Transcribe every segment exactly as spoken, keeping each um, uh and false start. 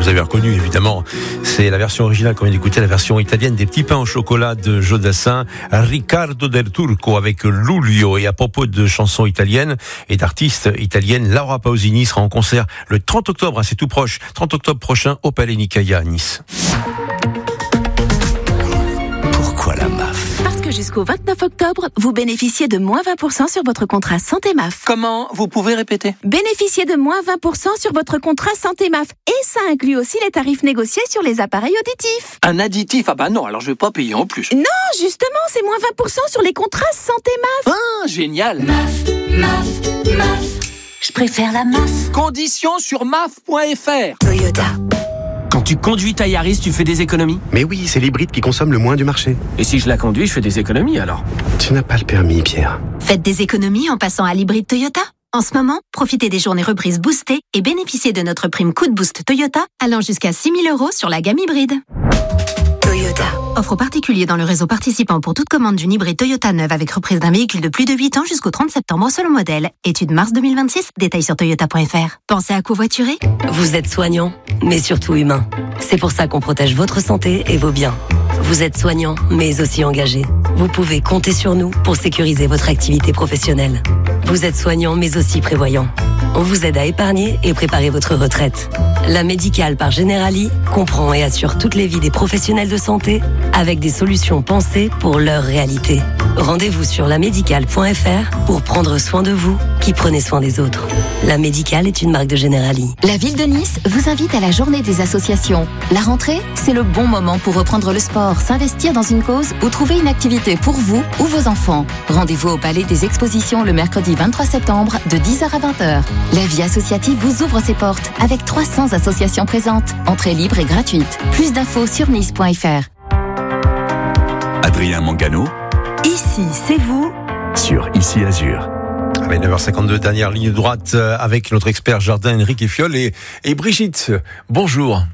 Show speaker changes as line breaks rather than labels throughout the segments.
vous avez reconnu évidemment, c'est la version originale qu'on vient d'écouter, la version italienne des petits pains au chocolat de Jodassin, Riccardo del Turco avec Luglio. Et à propos de chansons italiennes et d'artistes italiennes, Laura Pausini sera en concert le trente octobre, hein, c'est tout proche, trente octobre prochain au Palais Nicaïa à Nice.
Pourquoi la M A F ?
Parce que jusqu'au vingt-neuf octobre, vous bénéficiez de moins vingt pour cent sur votre contrat Santé M A F.
Comment ? Vous pouvez répéter ?
Bénéficiez de moins vingt pour cent sur votre contrat Santé M A F. Et ça inclut aussi les tarifs négociés sur les appareils auditifs.
Un additif ? Ah bah non, alors je vais pas payer en plus.
Non, justement, c'est moins vingt pour cent sur les contrats Santé M A F.
Ah, génial !
M A F, M A F, M A F. Je préfère la M A F.
Conditions sur M A F point F R.
Toyota.
Quand tu conduis ta Yaris, tu fais des économies ?
Mais oui, c'est l'hybride qui consomme le moins du marché.
Et si je la conduis, je fais des économies alors ?
Tu n'as pas le permis, Pierre.
Faites des économies en passant à l'hybride Toyota. En ce moment, profitez des journées reprises boostées et bénéficiez de notre prime coup de boost Toyota allant jusqu'à six mille euros sur la gamme hybride.
Toyota.
Offre aux particuliers dans le réseau participant pour toute commande d'une hybride Toyota neuve avec reprise d'un véhicule de plus de huit ans jusqu'au trente septembre selon modèle. Étude mars deux mille vingt-six, détails sur toyota point f r. Pensez à covoiturer ?
Vous êtes soignant, mais surtout humain. C'est pour ça qu'on protège votre santé et vos biens. Vous êtes soignant, mais aussi engagé. Vous pouvez compter sur nous pour sécuriser votre activité professionnelle. Vous êtes soignant, mais aussi prévoyant. On vous aide à épargner et préparer votre retraite. La Médicale par Generali comprend et assure toutes les vies des professionnels de santé avec des solutions pensées pour leur réalité. Rendez-vous sur la médicale point f r pour prendre soin de vous qui prenez soin des autres. La Médicale est une marque de Generali.
La ville de Nice vous invite à la journée des associations. La rentrée, c'est le bon moment pour reprendre le sport, s'investir dans une cause ou trouver une activité pour vous ou vos enfants. Rendez-vous au Palais des Expositions le mercredi vingt-trois septembre de dix heures à vingt heures. La vie associative vous ouvre ses portes avec trois cents associations présentes. Entrée libre et gratuite. Plus d'infos sur nice point f r.
Adrien Mangano.
Ici, c'est vous.
Sur Ici Azur.
Allez, neuf heures cinquante-deux, dernière ligne droite avec notre expert jardin Enrique Fiol et, et Brigitte. Bonjour.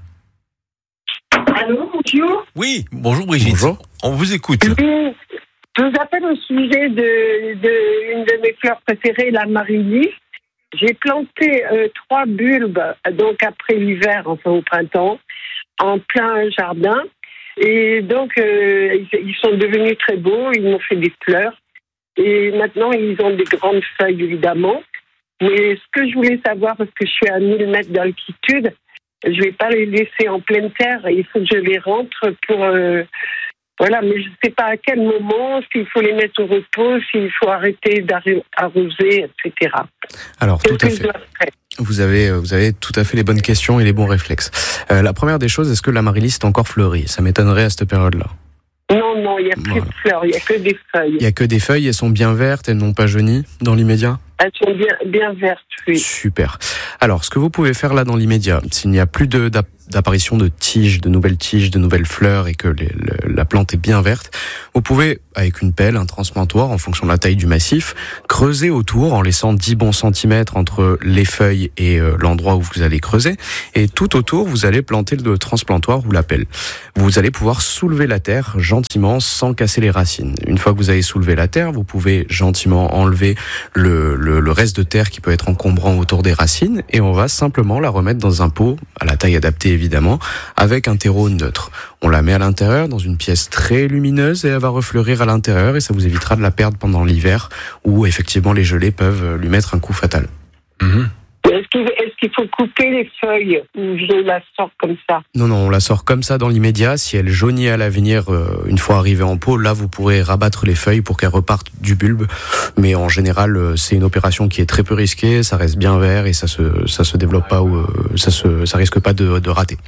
Allô, bonjour.
Oui, bonjour Brigitte. Bonjour. On vous écoute.
Oui, je vous appelle au sujet de, de une de mes fleurs préférées, la marilis. J'ai planté euh, trois bulbes, donc après l'hiver, enfin au printemps, en plein jardin. Et donc, euh, ils sont devenus très beaux, ils m'ont fait des fleurs. Et maintenant, ils ont des grandes feuilles, évidemment. Mais ce que je voulais savoir, parce que je suis à mille mètres d'altitude, je ne vais pas les laisser en pleine terre. Il faut que je les rentre pour... Euh, voilà, mais je ne sais pas à quel moment, s'il faut les mettre au repos, s'il faut arrêter d'arroser, et cetera.
Alors, tout à fait. Vous avez, vous avez tout à fait les bonnes questions et les bons réflexes. Euh, la première des choses, est-ce que l'amaryllis est encore fleuri ? Ça m'étonnerait à cette période-là.
Non, non, il n'y a plus voilà. de fleurs, il n'y a que des feuilles.
Il n'y a que des feuilles, elles sont bien vertes, elles n'ont pas jauni dans l'immédiat ?
Elles sont bien, bien vertes, oui.
Super. Alors, ce que vous pouvez faire là dans l'immédiat, s'il n'y a plus de, d'apparition de tiges, de nouvelles tiges, de nouvelles fleurs et que les, le, la plante est bien verte, vous pouvez, avec une pelle, un transplantoir, en fonction de la taille du massif, creuser autour en laissant dix bons centimètres entre les feuilles et euh, l'endroit où vous allez creuser. Et tout autour, vous allez planter le transplantoir ou la pelle. Vous allez pouvoir soulever la terre gentiment sans casser les racines. Une fois que vous avez soulevé la terre, vous pouvez gentiment enlever le, le, le reste de terre qui peut être encombrant autour des racines et on va simplement la remettre dans un pot, à la taille adaptée évidemment, avec un terreau neutre. On la met à l'intérieur dans une pièce très lumineuse et elle va refleurir à l'intérieur et ça vous évitera de la perdre pendant l'hiver où effectivement les gelées peuvent lui mettre un coup fatal.
Mmh.
Est-ce qu'il, est-ce qu'il faut couper les feuilles ou je la sors comme ça ?
Non, non, on la sort comme ça dans l'immédiat. Si elle jaunit à l'avenir, euh, une fois arrivée en pot, là vous pourrez rabattre les feuilles pour qu'elles repartent du bulbe. Mais en général, euh, c'est une opération qui est très peu risquée, ça reste bien vert et ça se, ça se développe pas ou euh, ça se, ça risque pas de, de rater.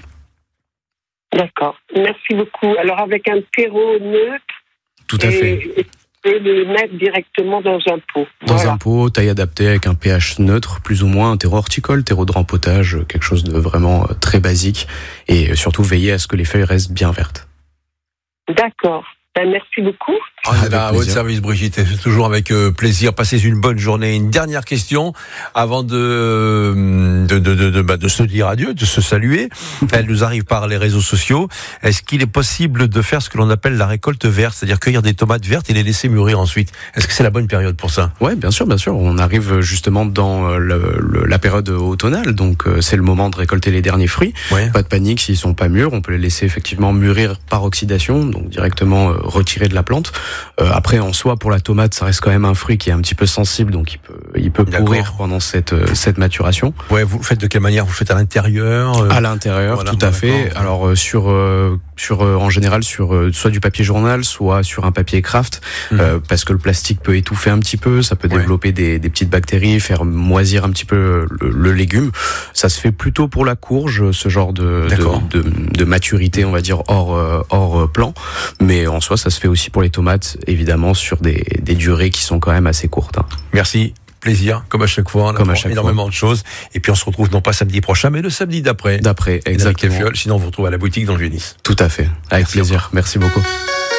D'accord, merci beaucoup. Alors avec un terreau neutre.
Tout à
et,
fait.
Et... et les mettre directement dans un pot.
Dans
voilà.
un pot, taille adaptée avec un pH neutre, plus ou moins un terreau horticole, terreau de rempotage, quelque chose de vraiment très basique. Et surtout veiller à ce que les feuilles restent bien vertes.
D'accord. Ben, merci beaucoup.
On est là à votre service, Brigitte, et c'est toujours avec euh, plaisir. Passez une bonne journée. Une dernière question avant de de, de, de, de, bah, de se dire adieu, de se saluer. Elle nous arrive par les réseaux sociaux. Est-ce qu'il est possible de faire ce que l'on appelle la récolte verte, c'est-à-dire cueillir des tomates vertes et les laisser mûrir ensuite? Est-ce que c'est la bonne période pour ça?
Ouais, bien sûr, bien sûr. On arrive justement dans le, le, la période automnale, donc euh, c'est le moment de récolter les derniers fruits.
Ouais.
Pas de panique s'ils sont pas mûrs, on peut les laisser effectivement mûrir par oxydation, donc directement euh, retirer de la plante. Euh, après, en soi, pour la tomate, ça reste quand même un fruit qui est un petit peu sensible, donc il peut, il peut pourrir pendant cette euh, cette maturation.
Ouais, vous le faites de quelle manière? Vous le faites à l'intérieur? euh...
À l'intérieur, voilà, tout à fait. Alors euh, sur euh, sur euh, en général sur euh, soit du papier journal, soit sur un papier craft, mmh. euh, parce que le plastique peut étouffer un petit peu, ça peut ouais. développer des, des petites bactéries, faire moisir un petit peu le, le légume. Ça se fait plutôt pour la courge, ce genre de de, de, de maturité, on va dire hors euh, hors plan. Mais en soi, ça se fait aussi pour les tomates, évidemment sur des des durées qui sont quand même assez courtes. Hein.
Merci. Plaisir, comme à chaque fois, on
comme à chaque
énormément
fois.
de choses. Et puis on se retrouve non pas samedi prochain, mais le samedi d'après.
D'après, exactement.
Sinon on vous retrouve à la boutique dans le Génis.
Tout à fait, avec
Merci
plaisir.
encore.
Merci beaucoup.